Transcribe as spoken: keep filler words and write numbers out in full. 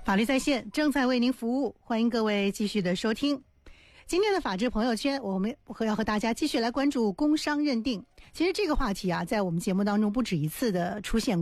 法律在线正在为您服务，欢迎各位继续的收听。今天的法治朋友圈，我们要和大家继续来关注工伤认定。其实这个话题啊，在我们节目当中不止一次的出现